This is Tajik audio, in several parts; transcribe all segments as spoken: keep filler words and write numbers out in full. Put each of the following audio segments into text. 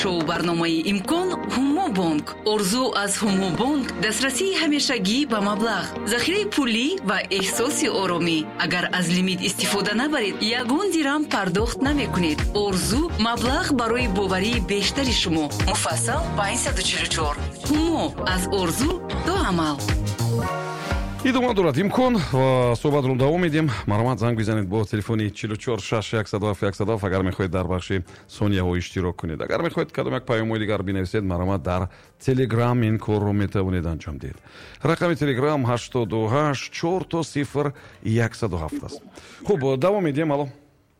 шоу барномаи имкон ҳумо бонк. орзу аз ҳумо бонк дастрасии ҳамешагӣ ба маблағ, захираи пулӣ ва эҳсоси оромӣ. агар аз лимит истифода набаред, ягон дирам пардохт намекунед. орзу маблағ барои боварии бештари шумо. муфассал панҷ чаҳор чор. ҳумо аз орзу до амал. идома дорад имкон ва суҳбатро давом медиҳем. маромад занг бизанед бо телефони чилу чор шаш яксад ҳафт яксад ҳафт агар мехоҳед дар бахши сонияҳо иштирок кунед. агар мехоҳед кадом як паёмҳои дигар бинависед, маромад дар телеграм ин корро метавонед анҷом диҳед. рақами телеграм ҳаштоду ҳашт чор то сифр яксад ҳафт аст. хуб, давом медиҳем. алло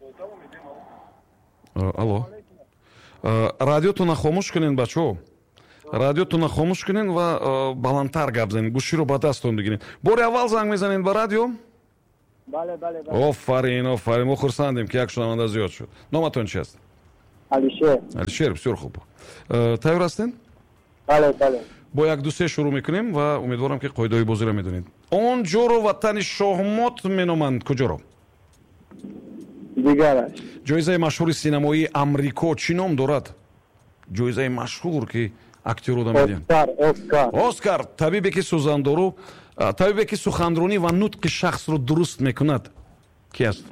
алло радиотонро хомӯш кунед бачаҳо. радиотонро хомӯш кунед ва баландтар гап занед. гӯширо ба дастон бигиред. бори аввал занг мезанед ба радио? бале бале бале. офарин офарин, мо хурсандем ки як шунаванда зиёд шуд. номатон чи аст? алишер. алишер, бисёр хуб. тайёр ҳастед? бале бале. бо як ду се шурӯъ мекунем ва умедворам ки қоидаҳои бозиро медонед. он ҷоро ватани шоҳмот меноманд куҷоро? дигараш. ҷоизаи машҳури синамоии амрико чӣ ном дорад? ҷоизаи машҳур ки актёруда медиҳанд. оскар оскар. оскар. табибе ки сӯзандору табибе ки суханронӣ ва нутқи шахсро дуруст мекунад ки аст?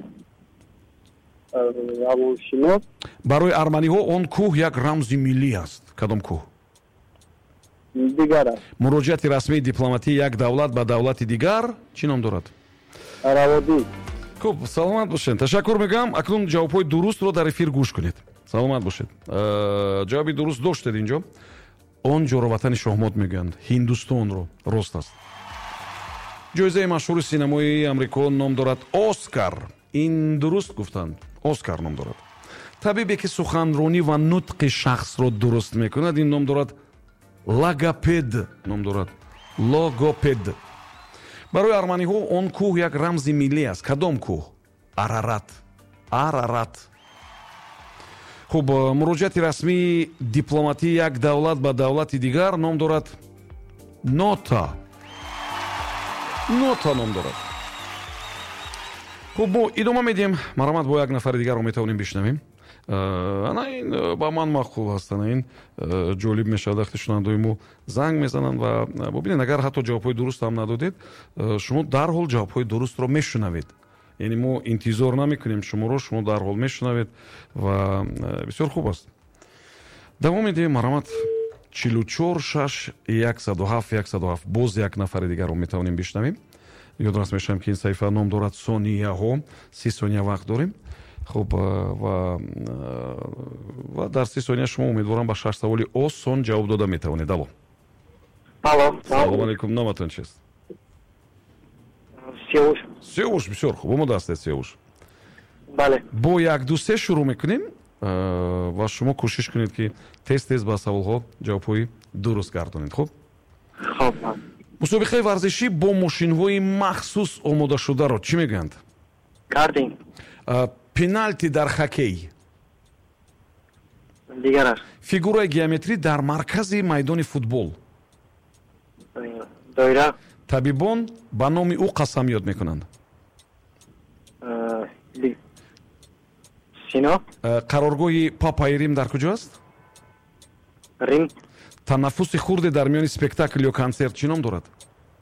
равоншинос. барои арманиҳо он кӯҳ як рамзи миллӣ аст. кадом кӯҳ? дигараш. муроҷиати расмии дипломатии як давлат ба давлати дигар чӣ ном дорад? раводӣ. хуб, саломат бошед. ташаккур мегӯям. акнун ҷавобҳои дурустро дар эфир гӯш кунед. саломат бошед. ҷавоби дуруст доштед инҷо. он ҷоро ватани шоҳмот мегӯянд. ҳиндустонро. рост аст. ҷоизаи машҳури синамоии амрико ном дорад оскар. ин дуруст гуфтанд. оскар ном дорад. табибе ки суханронӣ ва нутқи шахсро дуруст мекунад, ин ном дорад логопед. ном дорад логопед. барои арманиҳо он кӯҳ як рамзи миллӣ аст. кадом кӯҳ? арарат. арарат. хуб, муроҷиати расмии дипломатии як давлат ба давлати дигар ном дорад нота. нота ном дорад. хуб, мо идома медиҳем. маромад бо як нафари дигарро метавонем бишнавем. ана ин ба ман мақул аст. ана ин ҷолиб мешавад вақте шунавандаҳои мо занг мезананд ва бубинед, агар ҳатто ҷавобҳои дуруст ҳам надодед, шумо дарҳол ҷавобҳои дурустро мешунавед. яъне мо интизор намекунем шуморо, шумо дарҳол мешунавед ва бисёр хуб аст. давом медиҳем. маромад чилу чор шаш яксаду ҳафт яксаду ҳафт. боз як нафари дигарро метавонем бишнавем. ёдрас мешавам ки ин саҳифа ном дорад сонияҳо. си сония вақт дорем. хуб, ва ва дар си сония шумо умедворам ба шаш саволи осон ҷавоб дода метавонед. алло алло. салому алайкум. номатон чист? севуш. севуш, бисёр хуб. омода ҳастед севуш? бале. бо як ду се шурӯъ мекунем ва шумо кӯшиш кунед ки тез тез ба саволҳо ҷавобҳои дуруст гардонед. хуб, хуб. мусобиқаи варзишӣ бо мошинҳои махсус омодашударо чӣ мегӯянд? картинг. пеналти дар хоккей? дигараш. фигураи геометрӣ дар маркази майдони футбол? доира. табибон ба номи ӯ қасамёт мекунанд? сино. қароргоҳи папаи рим дар куҷо аст? рим. танаффуси хурде дар миёни спектакл ё консерт чӣ ном дорад?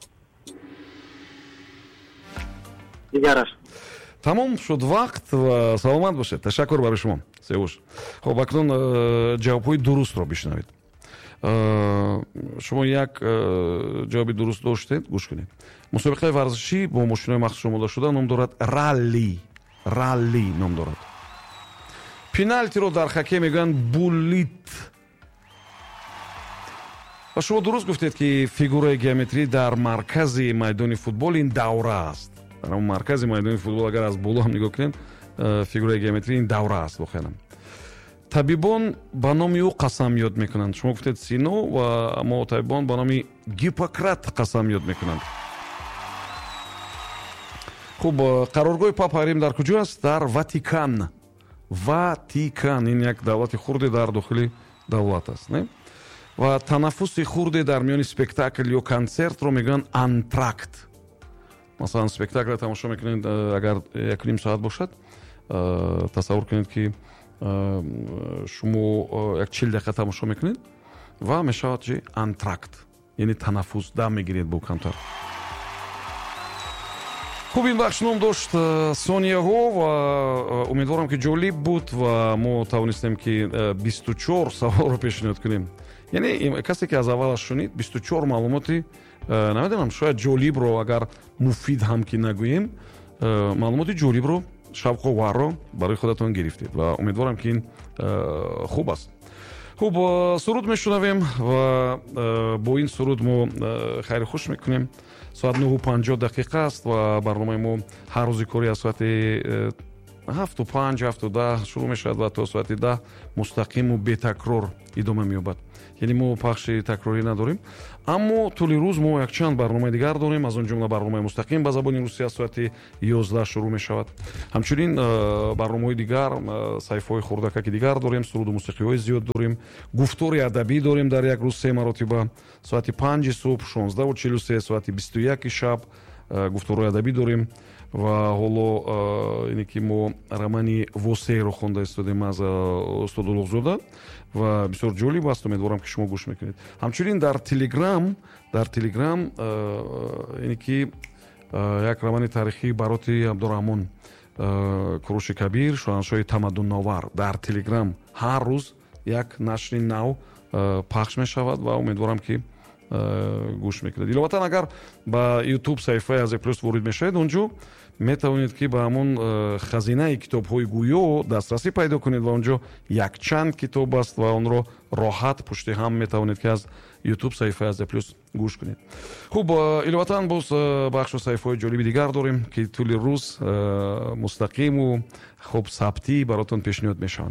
дигараш. тамом шуд вақт ва саломат бошед. ташаккур барои шумо севуш. хоб, акнун ҷавобҳои дурустро бишнавед. шумо як ҷавоби дуруст доштед. гӯш кунед. мусобиқаи варзишӣ бо мошинои махсус омода шуда ном дорад ралли. ралли ном дорад. пеналтиро дар хоккей мегӯянд буллит. ва шумо дуруст гуфтед ки фигураи геометрӣ дар маркази майдони футбол ин давра аст. дар он маркази майдони футбол агар аз боло ҳам нигоҳ кунед, фигураи геометрӣ ин давра аст. вохелам табибон ба номи ӯ қасамёт мекунанд. шумо гуфтед сино ва аммо табибон ба номи гиппократ қасамёт мекунанд. хуб, қароргоҳи папаи рим дар куҷо аст? дар ватикан. ватикан ин як давлати хурде дар дохили давлат аст, не? ва танаффуси хурде дар миёни спектакл ё консертро мегӯянд антракт. масалан, спектаклро тамошо мекунед, агар як ним соат бошад, тасаввур кунед ки шумо як чил дақиқа тамошо мекунед ва мешавад чи антракт, яъне танаффус дам мегиред бо камтар. хуб, ин бахш ном дошт сонияҳо ва умедворам ки ҷолиб буд ва мо тавонистем ки бисту чор саволро пешниҳод кунем. яъне касе ки аз аввалаш шунид бисту чор маълумоти намедонам шояд ҷолибро агар муфид ҳам ки нагӯем, маълумоти ҷолибро шавқоварро барои худатон гирифтед ва умедворам ки ин хуб аст. хуб, суруд мешунавем ва бо ин суруд мо хайри хуш мекунем. соат нӯҳу панҷоҳ дақиқа аст ва барномаи мо ҳар рӯзи кори аз соати ҳафту панҷ ҳафту даҳ шурӯъ мешавад ва то соати даҳ мустақиму бетакрор идома меёбад. яъне мо пахши такрорӣ надорем, аммо тӯли рӯз мо якчанд барномаи дигар дорем. аз он ҷумла барномаи мустақим ба забони русия аз соати ёздаҳ шурӯъ мешавад. ҳамчунин барномаҳои дигар, саҳифаҳои хурдакаки дигар дорем, суруду мусиқиҳои зиёд дорем, гуфтори адабӣ дорем дар як рӯз се маротиба, соати панҷи субҳ, шонздаҳу чилу се, соати бисту яки шаб гуфторҳои адабӣ дорем. ва ҳоло ине ки мо романи восеро хонда истодем аз устоди улуғзода ва бисёр ҷолиб аст. умедворам ки шумо гӯш мекунед. ҳамчунин дар телеграм дар телеграм ине ки як романи таърихи бароти абдураҳмон куруши кабир, шоҳаншоҳи тамаддунновар, дар телеграм ҳар рӯз як нашри нав пахш мешавад ва умедворам ки гӯш мекунед. иловатан агар ба ютуб саҳифаи Азия Плюс ворид мешавед, он ҷо метавонед ки ба ҳамон хазинаи китобҳои гӯё дастрасӣ пайдо кунед ва он ҷо якчанд китоб аст ва онро роҳат пушти ҳам метавонед ки аз ютуб саҳифаи Азия Плюс гӯш кунед. хуб, иловатан боз бахшу саҳифаҳои ҷолиби дигар дорем ки тӯли рӯз мустақиму хуб сабтӣ баротон пешниҳод мешаванд.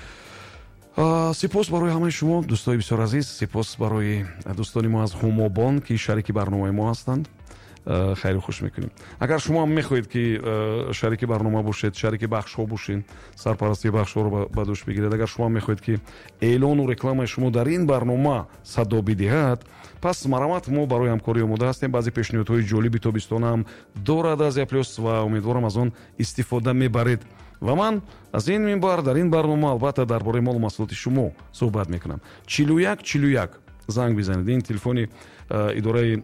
сипос барои ҳамаи шумо дӯстои бисёр азиз, сипос барои дӯстони мо аз ҳумобон ки шарики барномаи мо ҳастанд. хайру хуш мекунем. агар шумо ҳам мехоҳед ки шарики барнома бошед, шарики бахшҳо бошед, сарпарастии бахшҳоро ба дӯш бигиред, агар шумо мехоҳед ки эълону рекламаи шумо дар ин барнома садо бидиҳад, пас марамат мо барои ҳамкорӣ омода ҳастем. баъзе пешниҳодҳои ҷолиби тобистона ҳам дорад Азия Плюс ва умедворам аз он истифода мебаред. ва ман аз ин минбар дар ин барнома албатта дар бораи молу маҳсулоти шумо суҳбат мекунам. чилу як чилу як занг бизанед. ин телефони идораи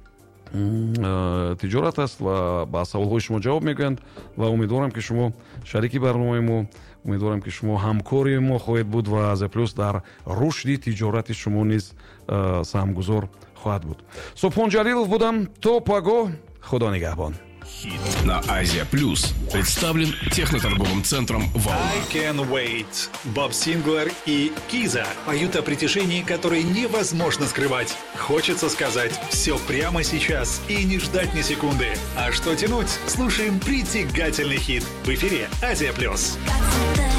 тиҷорат аст ва ба саволҳои шумо ҷавоб мегӯянд ва умедворам ки шумо шарики барномаи мо, умедворам ки шумо ҳамкори мо хоҳед буд ва Азия Плюс дар рушди тиҷорати шумо низ саҳмгузор хоҳад буд. Субҳон Ҷалилов будам. То пагоҳ. Худо нигаҳбон. Хит на Азия Плюс представлен техноторговым центром «Вау». I Can Wait. Боб Синглер и Киза поют о притяжении, которое невозможно скрывать. Хочется сказать все прямо сейчас и не ждать ни секунды. А что тянуть? Слушаем притягательный хит в эфире Азия Плюс.